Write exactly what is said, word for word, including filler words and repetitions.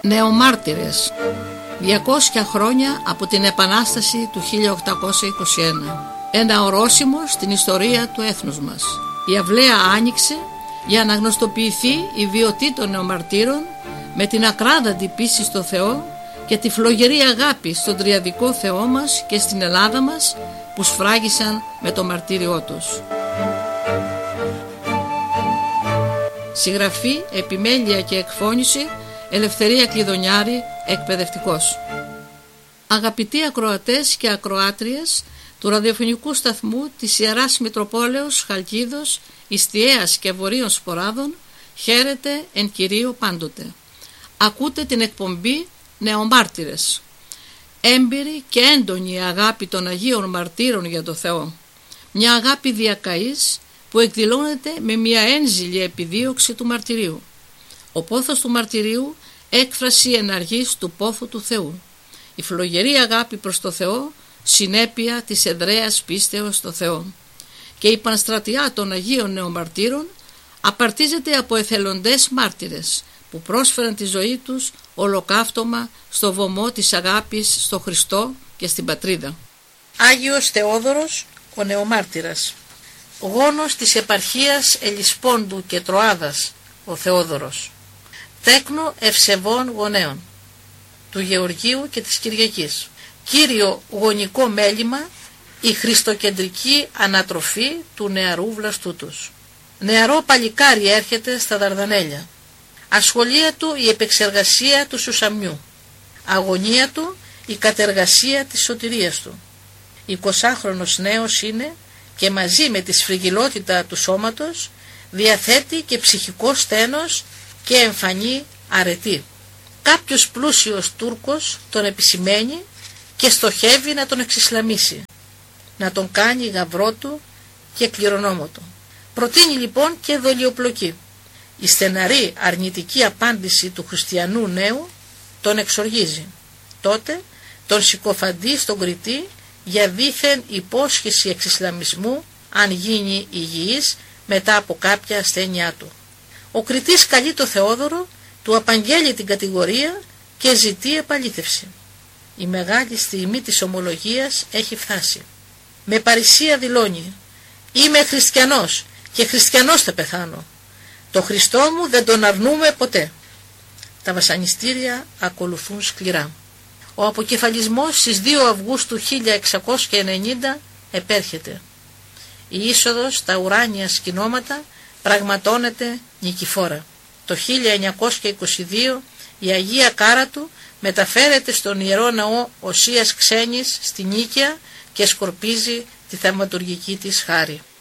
Νεομάρτυρες. διακόσια χρόνια από την Επανάσταση του χίλια οκτακόσια είκοσι ένα. Ένα ορόσημο στην ιστορία του έθνους μας. Η αυλαία άνοιξε για να γνωστοποιηθεί η βιωτή των νεομαρτύρων με την ακράδαντη πίστη στο Θεό και τη φλογερή αγάπη στον τριαδικό Θεό μας και στην Ελλάδα μας που σφράγισαν με το μαρτύριό τους. Συγγραφή, επιμέλεια και εκφώνηση Ελευθερία Κλειδονιάρη, εκπαιδευτικός. Αγαπητοί ακροατές και ακροάτριες του ραδιοφωνικού σταθμού της Ιεράς Μητροπόλεως Χαλκίδος, Ιστιαίας και Βορείων Σποράδων, χαίρετε εν Κυρίω πάντοτε. Ακούτε την εκπομπή Νεομάρτυρες. Έμπειρη και έντονη αγάπη των Αγίων Μαρτύρων για το Θεό. Μια αγάπη διακαής που εκδηλώνεται με μια ένζηλη επιδίωξη του μαρτυρίου. Ο πόθος του μαρτυρίου, έκφραση εναργής του πόθου του Θεού. Η φλογερή αγάπη προς το Θεό, συνέπεια της εδραίας πίστεως στο Θεό. Και η πανστρατιά των Αγίων Νεομαρτύρων απαρτίζεται από εθελοντές μάρτυρες που πρόσφεραν τη ζωή τους ολοκαύτωμα στο βωμό της αγάπης στο Χριστό και στην πατρίδα. Άγιος Θεόδωρος ο Νεομάρτυρας. Γόνος της επαρχίας Ελισπόντου και Τροάδας ο Θεόδωρος. Τέκνο ευσεβών γονέων του Γεωργίου και της Κυριακής. Κύριο γονικό μέλημα η χριστοκεντρική ανατροφή του νεαρού βλαστού τους. Νεαρό παλικάρι έρχεται στα Δαρδανέλια. Ασχολία του η επεξεργασία του σουσαμιού. Αγωνία του η κατεργασία της σωτηρίας του. εικοσάχρονος νέος είναι και μαζί με τη σφριγγυλότητα του σώματος διαθέτει και ψυχικό στένος και εμφανή αρετή. Κάποιος πλούσιος Τούρκος τον επισημαίνει και στοχεύει να τον εξισλαμίσει, να τον κάνει γαυρό του και κληρονόμο του. Προτείνει λοιπόν και δολιοπλοκή. Η στεναρή αρνητική απάντηση του χριστιανού νέου τον εξοργίζει. Τότε τον συκοφαντεί στον Κρητή για δήθεν υπόσχεση εξισλαμισμού αν γίνει υγιής μετά από κάποια ασθένειά του. Ο Κρητής καλεί το Θεόδωρο, του απαγγέλει την κατηγορία και ζητεί επαλήθευση. Η μεγάλη στιγμή της ομολογίας έχει φτάσει. Με παρησία δηλώνει: «Είμαι χριστιανός και χριστιανός θα πεθάνω. Το Χριστό μου δεν τον αρνούμε ποτέ». Τα βασανιστήρια ακολουθούν σκληρά. Ο αποκεφαλισμός στις δύο Αυγούστου χίλια εξακόσια ενενήντα επέρχεται. Η είσοδος στα ουράνια σκηνώματα πραγματώνεται νικηφόρα. Το χίλια εννιακόσια είκοσι δύο η Αγία Κάρα του μεταφέρεται στον Ιερό Ναό Οσίας Ξένης στη Νίκαια και σκορπίζει τη θαυματουργική της χάρη.